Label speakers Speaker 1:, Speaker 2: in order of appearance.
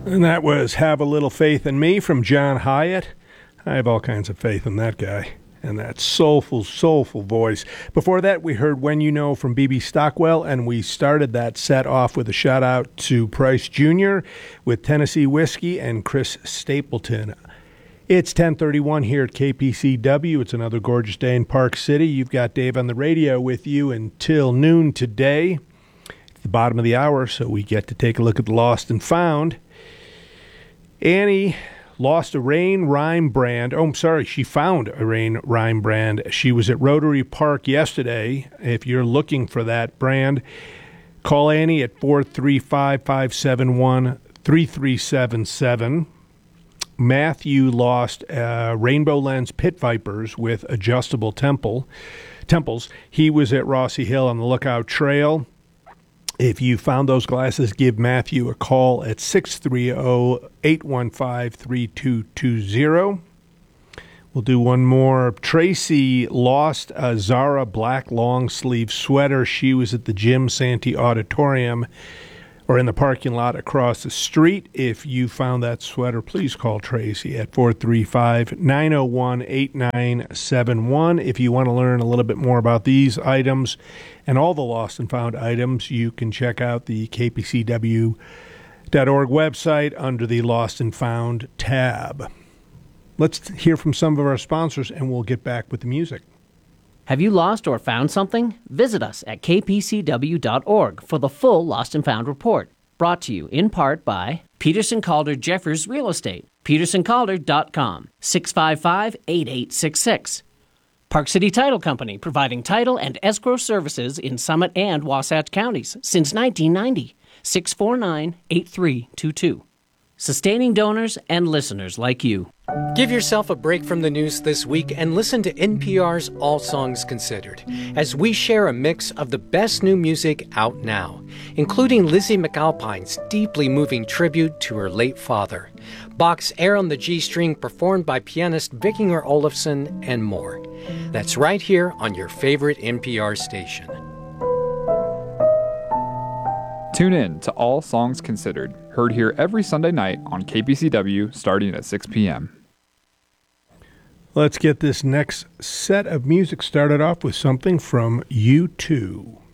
Speaker 1: And that was Have a Little Faith in Me from John Hyatt. I have all kinds of faith in that guy and that soulful, soulful voice. Before that, we heard When You Know from B.B. Stockwell, and we started that set off with a shout-out to Price Jr. with Tennessee Whiskey and Chris Stapleton. It's 10:31 here at KPCW. It's another gorgeous day in Park City. You've got Dave on the radio with you until noon today. It's the bottom of the hour, so we get to take a look at the Lost and Found. Annie lost a Rain Rhyme brand. Oh, I'm sorry. She found a Rain Rhyme brand. She was at Rotary Park yesterday. If you're looking for that brand, call Annie at 435-571-3377. Matthew lost Rainbow Lens Pit Vipers with adjustable temples. He was at Rossie Hill on the Lookout Trail. If you found those glasses, give Matthew a call at 630-815-3220. We'll do one more. Tracy lost a Zara black long sleeve sweater. She was at the Jim Santee Auditorium or in the parking lot across the street. If you found that sweater, please call Tracy at 435-901-8971. If you want to learn a little bit more about these items and all the lost and found items, you can check out the kpcw.org website under the Lost and Found tab. Let's hear from some of our sponsors, and we'll get back with the music.
Speaker 2: Have you lost or found something? Visit us at kpcw.org for the full Lost and Found report. Brought to you in part by Peterson Calder Jeffers Real Estate, petersоncalder.com, 655-8866. Park City Title Company, providing title and escrow services in Summit and Wasatch counties since 1990, 649-8322. Sustaining donors and listeners like you.
Speaker 3: Give yourself a break from the news this week and listen to NPR's All Songs Considered, as we share a mix of the best new music out now, including Lizzie McAlpine's deeply moving tribute to her late father, Bach's Air on the G String performed by pianist Vikinger Olafsson, and more. That's right here on your favorite NPR station.
Speaker 4: Tune in to All Songs Considered, heard here every Sunday night on KPCW starting at 6 p.m.
Speaker 1: Let's get this next set of music started off with something from U2.